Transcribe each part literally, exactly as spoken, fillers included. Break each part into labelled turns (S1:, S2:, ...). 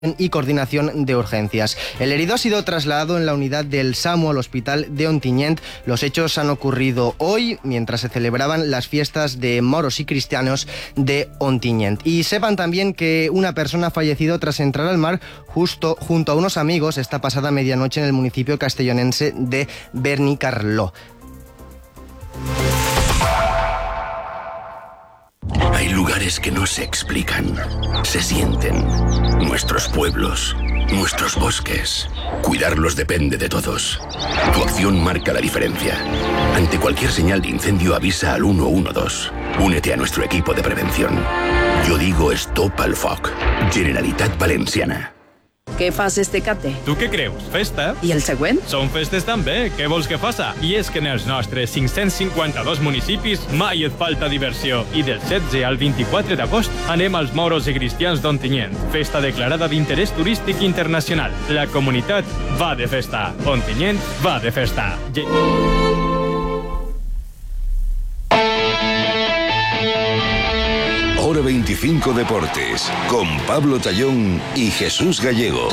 S1: y coordinación de urgencias. El herido ha sido trasladado en la unidad del SAMU al hospital de Ontinyent. Los hechos han ocurrido hoy mientras se celebraban las fiestas de moros y cristianos de Ontinyent. Y sepan también que una persona ha fallecido tras entrar al mar justo junto a unos amigos esta pasada medianoche en el municipio castellonense de Benicarló.
S2: Hay lugares que no se explican, se sienten. Nuestros pueblos, nuestros bosques. Cuidarlos depende de todos. Tu acción marca la diferencia. Ante cualquier señal de incendio avisa al uno uno dos. Únete a nuestro equipo de prevención. Yo digo Stop al Foc. Generalitat Valenciana.
S3: Què fas este cate?
S4: Tu què creus? Festa?
S3: I el següent?
S4: Són festes també, què vols que faça? I és que en els nostres cinc-cents cinquanta-dos municipis mai et falta diversió. I del setze al vint-i-quatre d'agost anem als moros i cristians d'Ontinyent. Festa declarada d'interès turístic internacional. La comunitat va de festa. Ontinyent va de festa. Ge-
S5: Hora veinticinco Deportes, con Pablo Tallón y Jesús Gallego.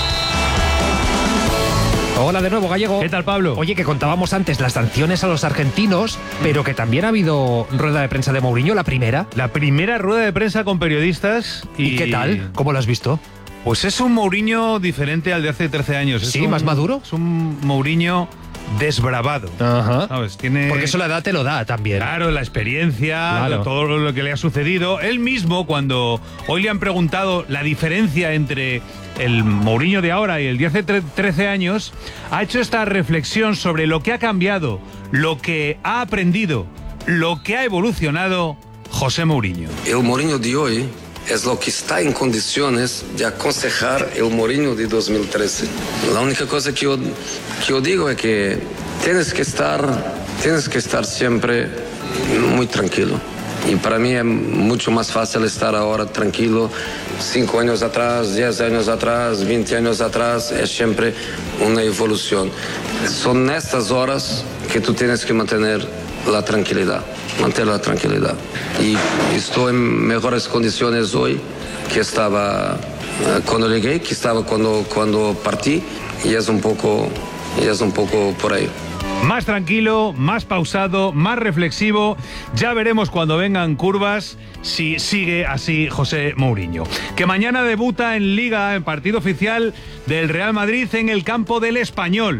S6: Hola de nuevo, Gallego.
S7: ¿Qué tal, Pablo?
S6: Oye, que contábamos antes las sanciones a los argentinos, pero que también ha habido rueda de prensa de Mourinho, la primera.
S7: La primera rueda de prensa con periodistas. ¿Y,
S6: ¿Y qué tal? ¿Cómo lo has visto?
S7: Pues es un Mourinho diferente al de hace trece años. Es
S6: ¿Sí?
S7: un,
S6: ¿Más maduro?
S7: Es un Mourinho desbravado.
S6: Ajá.
S7: ¿Sabes? Tiene...
S6: Porque eso la edad te lo da también.
S7: Claro, la experiencia,
S6: claro.
S7: todo lo que le ha sucedido. Él mismo, cuando hoy le han preguntado la diferencia entre el Mourinho de ahora y el de hace trece años, ha hecho esta reflexión sobre lo que ha cambiado, lo que ha aprendido, lo que ha evolucionado José Mourinho.
S8: El Mourinho de hoy es lo que está en condiciones de aconsejar el Mourinho de dos mil trece. La única cosa que yo, que yo digo es que tienes que estar, tienes que estar siempre muy tranquilo. Y para mí es mucho más fácil estar ahora tranquilo. Cinco años atrás, diez años atrás, veinte años atrás, es siempre una evolución. Son estas horas que tú tienes que mantener la tranquilidad. Mantener la tranquilidad. Y estoy en mejores condiciones hoy que estaba uh, cuando llegué, que estaba cuando, cuando partí, y es un poco, y es un poco por ahí.
S7: Más tranquilo, más pausado, más reflexivo. Ya veremos cuando vengan curvas si sigue así José Mourinho. Que mañana debuta en Liga, en partido oficial del Real Madrid en el campo del Español.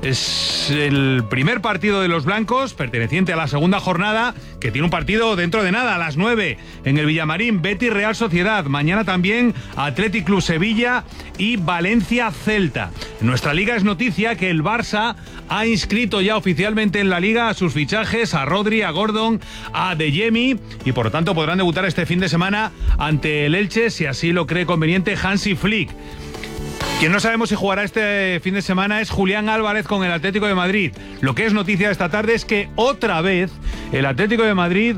S7: Es el primer partido de los blancos, perteneciente a la segunda jornada, que tiene un partido dentro de nada, a las nueve, en el Villamarín, Betis Real Sociedad. Mañana también Athletic Club Sevilla y Valencia Celta. En nuestra liga es noticia que el Barça ha inscrito ya oficialmente en la liga a sus fichajes, a Rodri, a Gordon, a Adeyemi, y por lo tanto podrán debutar este fin de semana ante el Elche, si así lo cree conveniente Hansi Flick. Quien no sabemos si jugará este fin de semana es Julián Álvarez con el Atlético de Madrid. Lo que es noticia esta tarde es que otra vez el Atlético de Madrid,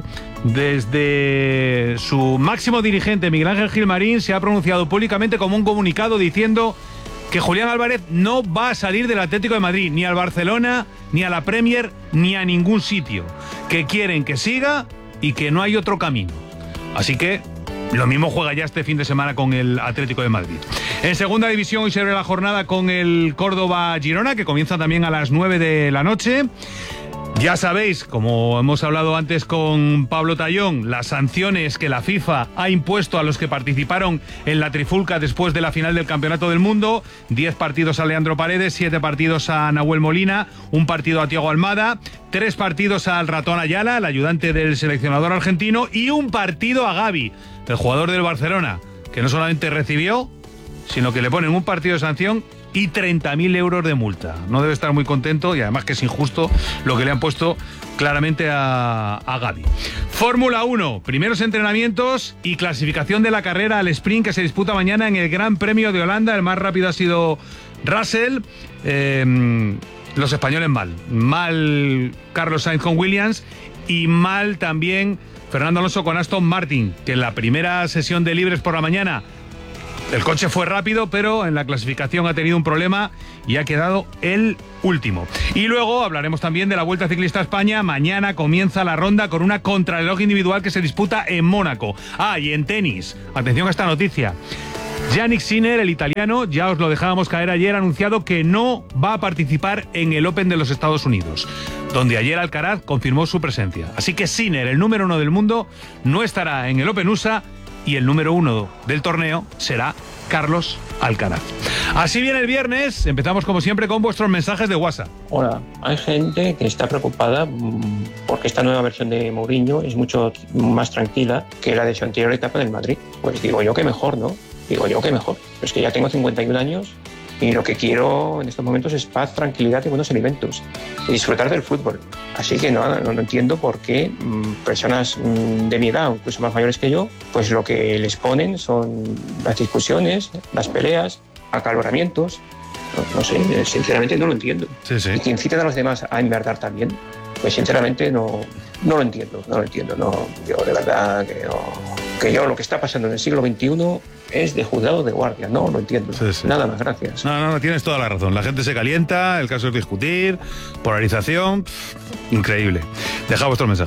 S7: desde su máximo dirigente Miguel Ángel Gilmarín, se ha pronunciado públicamente como un comunicado diciendo que Julián Álvarez no va a salir del Atlético de Madrid, ni al Barcelona, ni a la Premier, ni a ningún sitio. Que quieren que siga y que no hay otro camino. Así que lo mismo juega ya este fin de semana con el Atlético de Madrid. En segunda división hoy se abre la jornada con el Córdoba-Girona, que comienza también a las nueve de la noche. Ya sabéis, como hemos hablado antes con Pablo Tallón, las sanciones que la FIFA ha impuesto a los que participaron en la trifulca después de la final del Campeonato del Mundo. Diez partidos a Leandro Paredes, siete partidos a Nahuel Molina, un partido a Thiago Almada, tres partidos al Ratón Ayala, el ayudante del seleccionador argentino, y un partido a Gavi, el jugador del Barcelona, que no solamente recibió, sino que le ponen un partido de sanción y treinta mil euros de multa. No debe estar muy contento, y además que es injusto lo que le han puesto claramente a, a Gavi. Fórmula uno, primeros entrenamientos y clasificación de la carrera al sprint que se disputa mañana en el Gran Premio de Holanda. El más rápido ha sido Russell. Eh, los españoles mal. Mal Carlos Sainz con Williams y mal también Fernando Alonso con Aston Martin, que en la primera sesión de libres por la mañana el coche fue rápido, pero en la clasificación ha tenido un problema y ha quedado el último. Y luego hablaremos también de la Vuelta Ciclista a España. Mañana comienza la ronda con una contrarreloj individual que se disputa en Mónaco. Ah, y en tenis, atención a esta noticia. Jannik Sinner, el italiano, ya os lo dejábamos caer ayer, ha anunciado que no va a participar en el Open de los Estados Unidos, donde ayer Alcaraz confirmó su presencia. Así que Sinner, el número uno del mundo, no estará en el Open U S A y el número uno del torneo será Carlos Alcaraz. Así viene el viernes, empezamos como siempre con vuestros mensajes de WhatsApp.
S9: Hola, hay gente que está preocupada porque esta nueva versión de Mourinho es mucho más tranquila que la de su anterior etapa del Madrid. Pues digo yo que mejor, ¿no? Digo yo que mejor. Es que ya tengo cincuenta y un años y lo que quiero en estos momentos es paz, tranquilidad y buenos alimentos y disfrutar del fútbol. Así que no, no, no entiendo por qué mmm, personas mmm, de mi edad, incluso más mayores que yo, pues lo que les ponen son las discusiones, las peleas, acaloramientos. No, no sé, sinceramente no lo entiendo.
S7: Sí, sí.
S9: Y que inciten a los demás a enmerdar también, pues sinceramente no, no lo entiendo, no lo entiendo. No, yo de verdad que no, que yo lo que está pasando en el siglo veintiuno es de juzgado de guardia, no lo entiendo. Sí, sí. Nada más, gracias.
S7: No, no, no, tienes toda la razón. La gente se calienta, el caso es discutir, polarización, pff, increíble. Deja vuestro mensaje.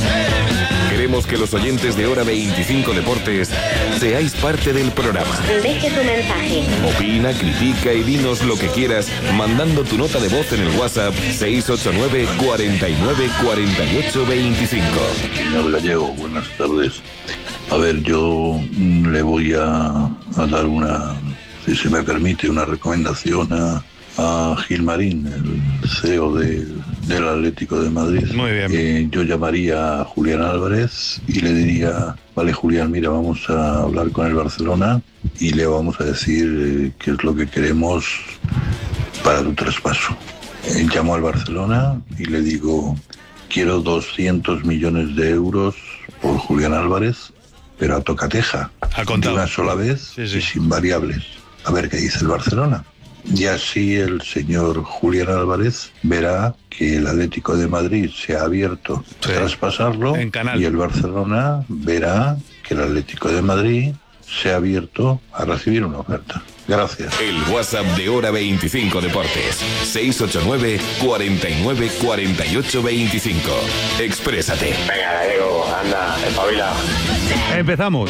S5: Queremos que los oyentes de Hora veinticinco Deportes seáis parte del programa.
S10: Deje tu mensaje.
S5: Opina, critica y dinos lo que quieras mandando tu nota de voz en el WhatsApp seis ocho nueve, cuarenta y nueve, cuarenta y ocho, veinticinco.
S11: Señor Gallego, buenas tardes. A ver, yo le voy a, a dar una, si se me permite, una recomendación a, a Gilmarín, el C E O de, del Atlético de Madrid.
S7: Muy bien.
S11: Eh, yo llamaría a Julián Álvarez y le diría, vale Julián, mira, vamos a hablar con el Barcelona y le vamos a decir eh, qué es lo que queremos para tu traspaso. Eh, llamo al Barcelona y le digo, quiero doscientos millones de euros por Julián Álvarez, pero a tocateja, de una sola vez, sí, sí, y sin variables. A ver qué dice el Barcelona. Y así el señor Julián Álvarez verá que el Atlético de Madrid se ha abierto sí, a traspasarlo y el Barcelona verá que el Atlético de Madrid se ha abierto a recibir una oferta. Gracias.
S5: El WhatsApp de Hora veinticinco Deportes. seis ocho nueve, cuarenta y nueve, cuarenta y ocho, veinticinco. Exprésate.
S12: Venga, Gallego, anda, espabila.
S7: Empezamos.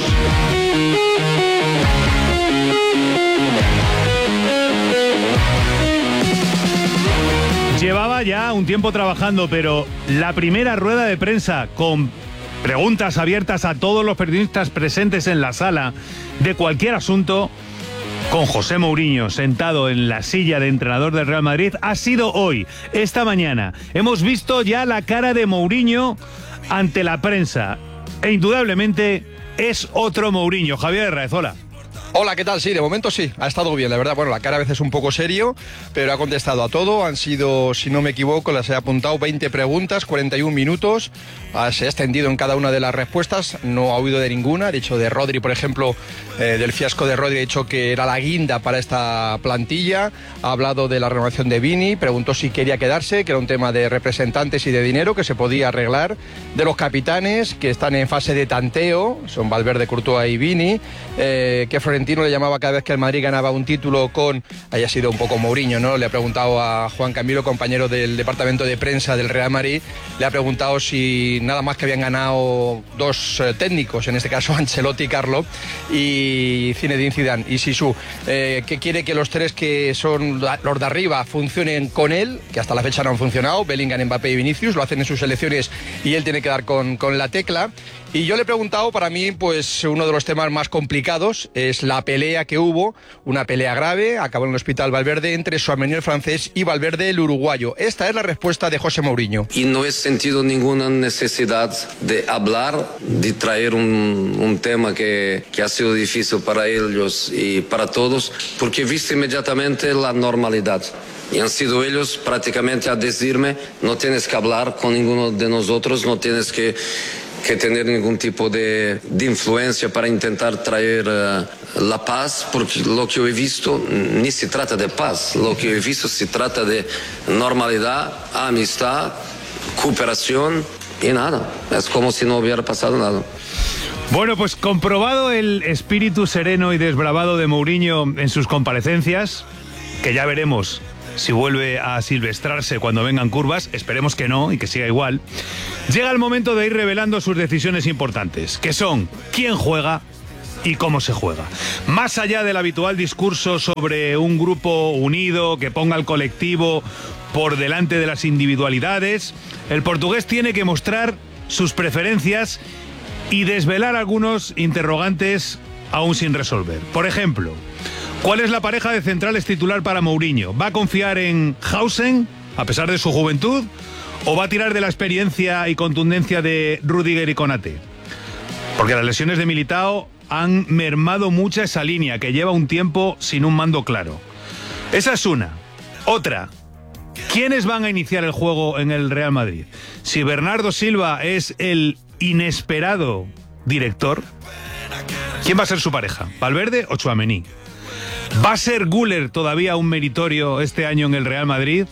S7: Llevaba ya un tiempo trabajando, pero la primera rueda de prensa con preguntas abiertas a todos los periodistas presentes en la sala de cualquier asunto, con José Mourinho sentado en la silla de entrenador del Real Madrid, ha sido hoy, esta mañana. Hemos visto ya la cara de Mourinho ante la prensa e indudablemente es otro Mourinho. Javier Herrera, hola.
S13: Hola, ¿qué tal? Sí, de momento sí, ha estado bien, la verdad. Bueno, la cara a veces un poco serio, pero ha contestado a todo. Han sido, si no me equivoco, las he apuntado veinte preguntas, cuarenta y un minutos. Se ha extendido en cada una de las respuestas, no ha oído de ninguna. Ha dicho de Rodri, por ejemplo, eh, del fiasco de Rodri, ha dicho que era la guinda para esta plantilla. Ha hablado de la renovación de Vini, preguntó si quería quedarse, que era un tema de representantes y de dinero que se podía arreglar. De los capitanes, que están en fase de tanteo, son Valverde, Courtois y Vini, eh, que Florentino le llamaba cada vez que el Madrid ganaba un título con, haya sido un poco Mourinho, ¿no? Le ha preguntado a Juan Camilo, compañero del departamento de prensa del Real Madrid, le ha preguntado si nada más que habían ganado dos eh, técnicos, en este caso Ancelotti y Carlo, y Zinedine Zidane y Zizou, eh, que quiere que los tres que son los de arriba funcionen con él, que hasta la fecha no han funcionado, Bellingham, Mbappé y Vinicius, lo hacen en sus selecciones y él tiene que dar con, con la tecla. Y yo le he preguntado, para mí, pues uno de los temas más complicados es la pelea que hubo, una pelea grave, acabó en el hospital Valverde, entre Tchouaméni el francés y Valverde el uruguayo. Esta es la respuesta de José Mourinho.
S8: Y no he sentido ninguna necesidad de hablar, de traer un, un tema que, que ha sido difícil para ellos y para todos, porque he visto inmediatamente la normalidad. Y han sido ellos prácticamente a decirme, no tienes que hablar con ninguno de nosotros, no tienes que... que tener ningún tipo de, de influencia para intentar traer uh, la paz, porque lo que yo he visto ni se trata de paz, lo que yo he visto se trata de normalidad, amistad, cooperación y nada, es como si no hubiera pasado nada.
S7: Bueno, pues comprobado el espíritu sereno y desbravado de Mourinho en sus comparecencias, que ya veremos si vuelve a silvestrarse cuando vengan curvas, esperemos que no y que siga igual, llega el momento de ir revelando sus decisiones importantes, que son quién juega, y cómo se juega. Más allá del habitual discurso sobre un grupo unido que ponga al colectivo por delante de las individualidades, el portugués tiene que mostrar sus preferencias y desvelar algunos interrogantes aún sin resolver. Por ejemplo, ¿cuál es la pareja de centrales titular para Mourinho? ¿Va a confiar en Hausen, a pesar de su juventud, o va a tirar de la experiencia y contundencia de Rüdiger y Konaté? Porque las lesiones de Militao han mermado mucho esa línea, que lleva un tiempo sin un mando claro. Esa es una. Otra, ¿quiénes van a iniciar el juego en el Real Madrid? Si Bernardo Silva es el inesperado director, ¿quién va a ser su pareja? ¿Valverde o Tchouaméni? ¿Va a ser Güler todavía un meritorio este año en el Real Madrid?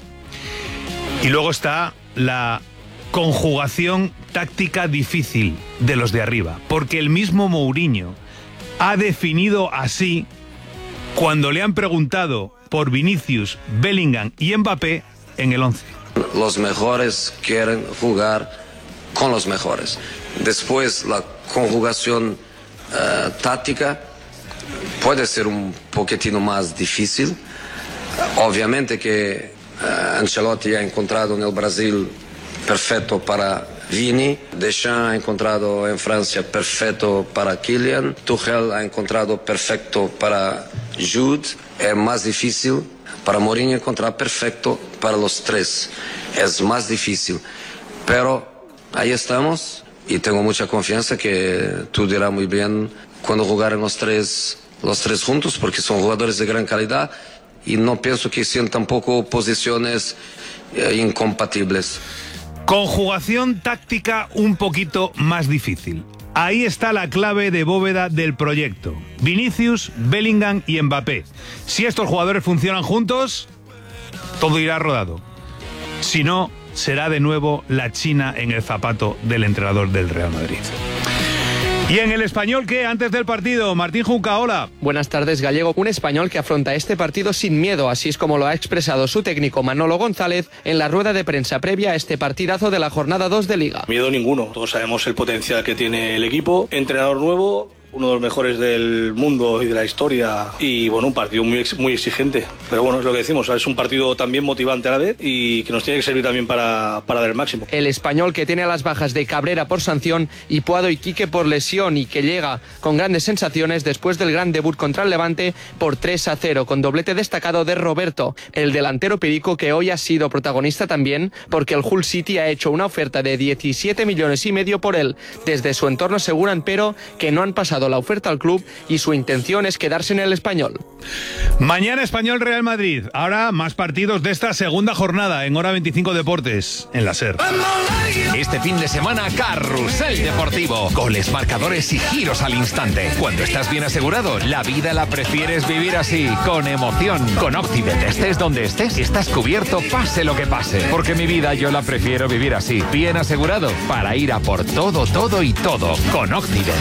S7: Y luego está la conjugación táctica difícil de los de arriba, porque el mismo Mourinho ha definido así cuando le han preguntado por Vinicius, Bellingham y Mbappé en el once.
S8: Los mejores quieren jugar con los mejores. Después la conjugación uh, táctica puede ser un poquitino más difícil. Obviamente que uh, Ancelotti ha encontrado en el Brasil perfecto para Vini, Deschamps ha encontrado en Francia perfecto para Kylian, Tuchel ha encontrado perfecto para Jude. Es más difícil para Mourinho encontrar perfecto para los tres. Es más difícil. Pero ahí estamos y tengo mucha confianza que tú dirás muy bien cuando jugarán los tres, los tres juntos, porque son jugadores de gran calidad y no pienso que sean tampoco posiciones eh, incompatibles.
S7: Conjugación táctica un poquito más difícil. Ahí está la clave de bóveda del proyecto. Vinicius, Bellingham y Mbappé. Si estos jugadores funcionan juntos, todo irá rodado. Si no, será de nuevo la china en el zapato del entrenador del Real Madrid. Y en el Español, ¿qué? Antes del partido, Martín Junca, hola.
S10: Buenas tardes, Gallego. Un Español que afronta este partido sin miedo, así es como lo ha expresado su técnico Manolo González en la rueda de prensa previa a este partidazo de la jornada dos de Liga.
S14: Miedo ninguno, todos sabemos el potencial que tiene el equipo, entrenador nuevo, uno de los mejores del mundo y de la historia, y bueno, un partido muy, muy exigente, pero bueno, es lo que decimos, es un partido también motivante a la vez y que nos tiene que servir también para, para dar el máximo.
S10: El Español, que tiene a las bajas de Cabrera por sanción y Puado y Quique por lesión, y que llega con grandes sensaciones después del gran debut contra el Levante por tres a cero, con doblete destacado de Roberto, el delantero perico, que hoy ha sido protagonista también porque el Hull City ha hecho una oferta de diecisiete millones y medio por él. Desde su entorno aseguran, pero, que no han pasado la oferta al club y su intención es quedarse en el Español.
S7: Mañana Español Real Madrid. Ahora más partidos de esta segunda jornada en Hora veinticinco Deportes en la SER.
S15: Este fin de semana, Carrusel Deportivo. Goles, marcadores y giros al instante. Cuando estás bien asegurado, la vida la prefieres vivir así, con emoción. Con Octibet, estés donde estés, estás cubierto pase lo que pase. Porque mi vida yo la prefiero vivir así, bien asegurado, para ir a por todo, todo y todo. Con Octibet.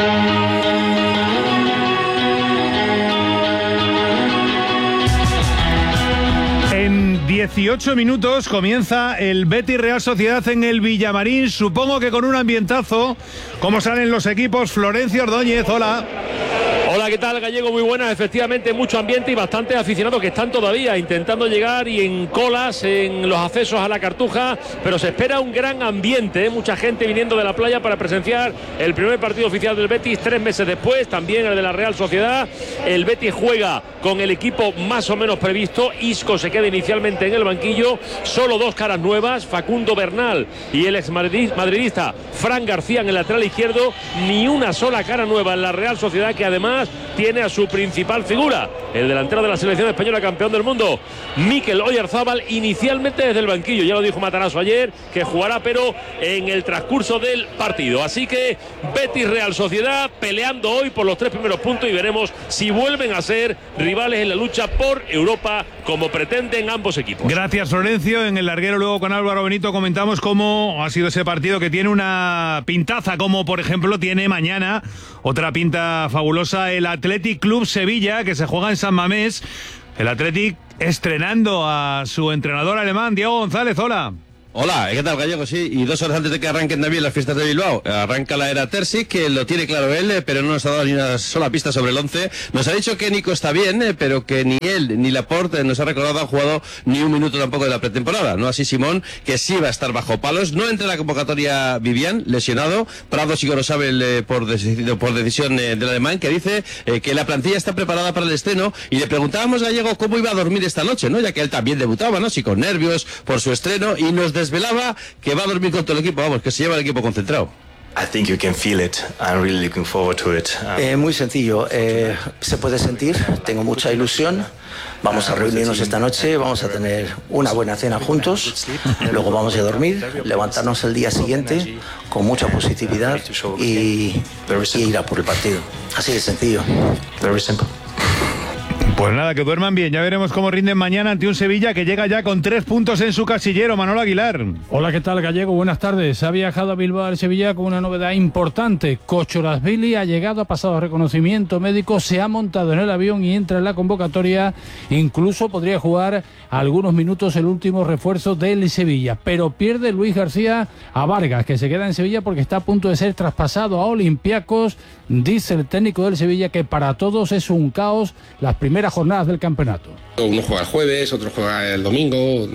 S7: En dieciocho minutos comienza el Betis Real Sociedad en el Villamarín, supongo que con un ambientazo. ¿Cómo salen los equipos? Florencio Ordóñez, hola.
S16: Hola, ¿qué tal, Gallego? Muy buenas. Efectivamente, mucho ambiente y bastantes aficionados que están todavía intentando llegar y en colas en los accesos a la Cartuja, pero se espera un gran ambiente, ¿eh? Mucha gente viniendo de la playa para presenciar el primer partido oficial del Betis tres meses después, también el de la Real Sociedad. El Betis juega con el equipo más o menos previsto. Isco se queda inicialmente en el banquillo, solo dos caras nuevas, Facundo Bernal y el ex madridista Fran García en el lateral izquierdo. Ni una sola cara nueva en la Real Sociedad, que además tiene a su principal figura, el delantero de la selección española, campeón del mundo, Mikel Oyarzabal, inicialmente desde el banquillo. Ya lo dijo Matarazzo ayer, que jugará pero en el transcurso del partido. Así que Betis Real Sociedad peleando hoy por los tres primeros puntos y veremos si vuelven a ser rivales en la lucha por Europa, como pretenden ambos equipos.
S7: Gracias, Florencio. En el larguero, luego con Álvaro Benito, comentamos cómo ha sido ese partido, que tiene una pintaza, como por ejemplo tiene mañana otra pinta fabulosa, el Athletic Club Sevilla, que se juega en San Mamés. El Athletic estrenando a su entrenador alemán, Diego González, hola.
S17: Hola, ¿qué tal, Gallego? Sí, y dos horas antes de que arranquen también las fiestas de Bilbao, arranca la era Terzi, que lo tiene claro él, pero no nos ha dado ni una sola pista sobre el once. Nos ha dicho que Nico está bien, pero que ni él ni Laporte nos ha recordado han jugado ni un minuto tampoco de la pretemporada, ¿no? Así Simón, que sí va a estar bajo palos. No entra en la convocatoria Vivian, lesionado. Prado sí que lo sabe el, por, decisión, por decisión eh, del alemán, que dice eh, que la plantilla está preparada para el estreno. Y le preguntábamos, Gallego, cómo iba a dormir esta noche, ¿no? Ya que él también debutaba, ¿no? Sí, con nervios por su estreno, y nos desvelaba que va a dormir con todo el equipo, vamos, que se lleva el equipo concentrado.
S18: I think you can feel it. I'm really looking forward to it. Um,
S19: eh, muy sencillo, eh, se puede sentir, tengo mucha ilusión. Vamos a reunirnos esta noche, vamos a tener una buena cena juntos, luego vamos a dormir, levantarnos el día siguiente con mucha positividad y, y ir a por el partido. Así de sencillo.
S18: Very simple.
S7: Pues nada, que duerman bien. Ya veremos cómo rinden mañana ante un Sevilla que llega ya con tres puntos en su casillero. Manolo Aguilar.
S20: Hola, ¿qué tal, Gallego? Buenas tardes. Ha viajado a Bilbao al Sevilla con una novedad importante. Kochorashvili ha llegado, ha pasado reconocimiento médico, se ha montado en el avión y entra en la convocatoria. Incluso podría jugar algunos minutos el último refuerzo del Sevilla. Pero pierde Luis García a Vargas, que se queda en Sevilla porque está a punto de ser traspasado a Olympiacos. Dice el técnico del Sevilla que para todos es un caos las primeras jornadas del campeonato.
S21: Uno juega el jueves, otro juega el domingo,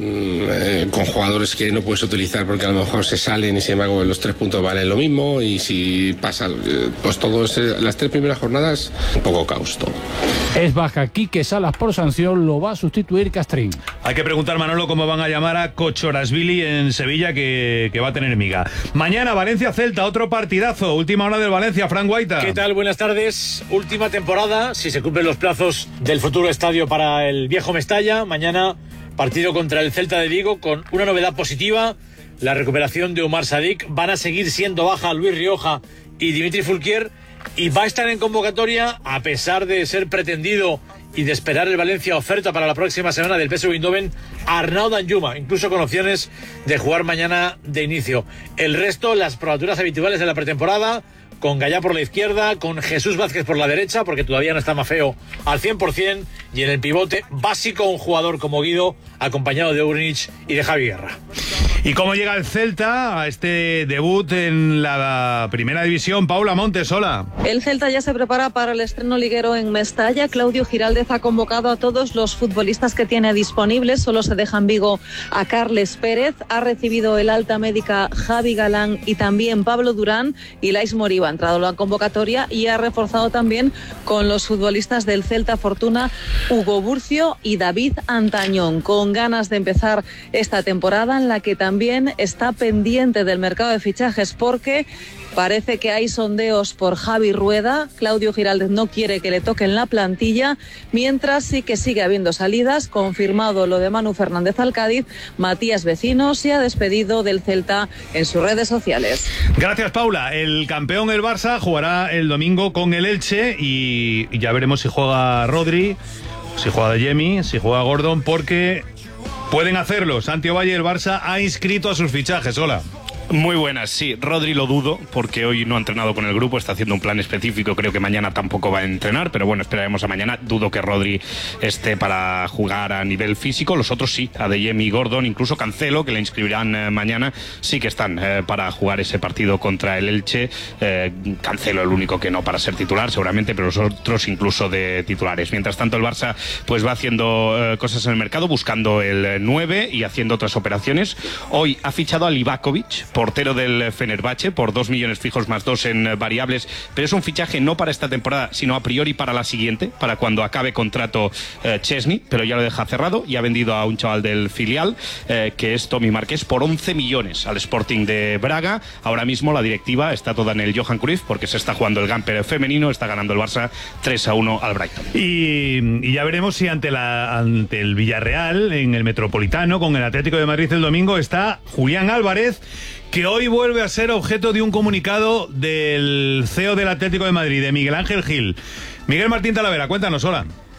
S21: eh, con jugadores que no puedes utilizar porque a lo mejor se salen y sin embargo los tres puntos valen lo mismo, y si pasa, pues todo ese, las tres primeras jornadas, un poco caos todo.
S20: Es baja Quique Salas por sanción, lo va a sustituir Castrín.
S7: Hay que preguntar, Manolo, cómo van a llamar a Kochorashvili en Sevilla, que, que va a tener miga. Mañana Valencia-Celta, otro partidazo, última hora del Valencia, Fran Guaita.
S22: ¿Qué tal? Buenas tardes. Última temporada, si se cumplen los plazos del futuro estadio para el viejo Mestalla. Mañana partido contra el Celta de Vigo con una novedad positiva, la recuperación de Omar Sadik. Van a seguir siendo baja Luis Rioja y Dimitri Fulquier, y va a estar en convocatoria, a pesar de ser pretendido y de esperar el Valencia oferta para la próxima semana del P S V Eindhoven, Arnaud Danjuma, incluso con opciones de jugar mañana de inicio. El resto, las probaturas habituales de la pretemporada, con Gallá por la izquierda, con Jesús Vázquez por la derecha, porque todavía no está Maffeo al cien por ciento, y en el pivote básico un jugador como Guido, acompañado de Urnic y de Javi Guerra.
S7: ¿Y cómo llega el Celta a este debut en la primera división? Paula Montes, hola.
S23: El Celta ya se prepara para el estreno liguero en Mestalla. Claudio Giraldez ha convocado a todos los futbolistas que tiene disponibles. Solo se deja en Vigo a Carles Pérez. Ha recibido el alta médica Javi Galán y también Pablo Durán. Y Lais Moriba ha entrado en la convocatoria y ha reforzado también con los futbolistas del Celta Fortuna, Hugo Burcio y David Antañón, con ganas de empezar esta temporada en la que también También está pendiente del mercado de fichajes, porque parece que hay sondeos por Javi Rueda. Claudio Giraldez no quiere que le toquen la plantilla, mientras sí que sigue habiendo salidas. Confirmado lo de Manu Fernández al Cádiz, Matías Vecino se ha despedido del Celta en sus redes sociales.
S7: Gracias, Paula. El campeón, el Barça, jugará el domingo con el Elche y, y ya veremos si juega Rodri, si juega De Jemi, si juega Gordon, porque pueden hacerlo. Santi Ovalle, el Barça ha inscrito a sus fichajes. Hola.
S24: Muy buenas, sí. Rodri lo dudo, porque hoy no ha entrenado con el grupo, está haciendo un plan específico, creo que mañana tampoco va a entrenar, pero bueno, esperaremos a mañana. Dudo que Rodri esté para jugar a nivel físico. Los otros sí, Adeyemi y Gordon, incluso Cancelo, que le inscribirán eh, mañana, sí que están eh, para jugar ese partido contra el Elche. Eh, Cancelo el único que no para ser titular, seguramente, pero los otros incluso de titulares. Mientras tanto, el Barça pues va haciendo eh, cosas en el mercado, buscando el nueve y haciendo otras operaciones. Hoy ha fichado a Livakovic, portero del Fenerbahce, por dos millones fijos más dos en variables, pero es un fichaje no para esta temporada, sino a priori para la siguiente, para cuando acabe contrato eh, Chesney, pero ya lo deja cerrado y ha vendido a un chaval del filial, eh, que es Tommy Márquez, por once millones al Sporting de Braga. Ahora mismo la directiva está toda en el Johan Cruyff, porque se está jugando el Gamper femenino, está ganando el Barça tres a uno al Brighton.
S7: Y, y ya veremos si ante, la, ante el Villarreal, en el Metropolitano, con el Atlético de Madrid el domingo, está Julián Álvarez, que hoy vuelve a ser objeto de un comunicado del C E O del Atlético de Madrid, de Miguel Ángel Gil. Miguel Martín Talavera, cuéntanos, hola.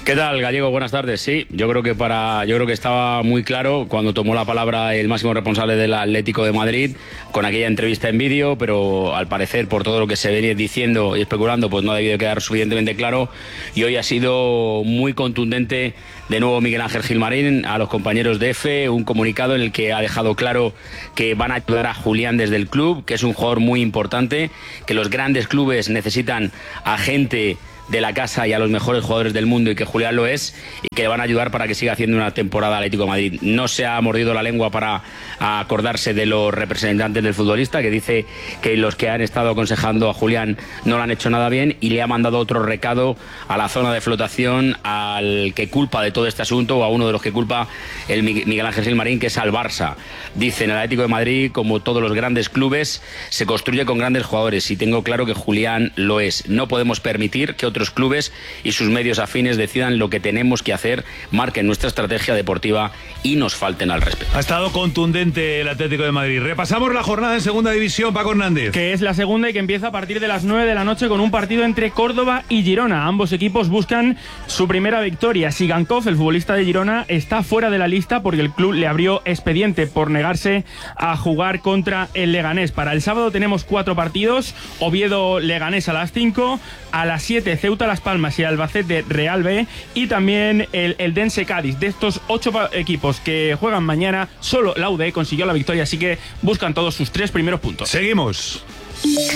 S1: ¿Qué tal, Gallego? Buenas tardes. Sí, yo creo que para, yo creo que estaba muy claro cuando tomó la palabra el máximo responsable del Atlético de Madrid con aquella entrevista en vídeo, pero al parecer por todo lo que se venía diciendo y especulando, pues no ha debido quedar suficientemente claro, y hoy ha sido muy contundente de nuevo Miguel Ángel Gilmarín a los compañeros de F, un comunicado en el que ha dejado claro que van a ayudar a Julián desde el club, que es un jugador muy importante, que los grandes clubes necesitan a gente de la casa y a los mejores jugadores del mundo, y que Julián lo es, y que le van a ayudar para que siga haciendo una temporada Atlético de Madrid. No se ha mordido la lengua para acordarse de los representantes del futbolista, que dice que los que han estado aconsejando a Julián no lo han hecho nada bien, y le ha mandado otro recado a la zona de flotación, al que culpa de todo este asunto, o a uno de los que culpa el Miguel Ángel Gilmarín, que es al Barça. Dice: en el Atlético de Madrid, como todos los grandes clubes, se construye con grandes jugadores, y tengo claro que Julián lo es. No podemos permitir que otros clubes y sus medios afines decidan lo que tenemos que hacer, marquen nuestra estrategia deportiva y nos falten al respeto.
S7: Ha estado contundente el Atlético de Madrid. Repasamos la jornada en segunda división, Paco Hernández.
S2: Que es la segunda y que empieza a partir de las nueve de la noche con un partido entre Córdoba y Girona. Ambos equipos buscan su primera victoria. Sigankov, el futbolista de Girona, está fuera de la lista porque el club le abrió expediente por negarse a jugar contra el Leganés. Para el sábado tenemos cuatro partidos: Oviedo-Leganés a las cinco, a las siete Ceuta Las Palmas y Albacete Real B, y también el, el Dense Cádiz. De estos ocho equipos que juegan mañana, solo la U D consiguió la victoria, así que buscan todos sus tres primeros puntos.
S7: Seguimos.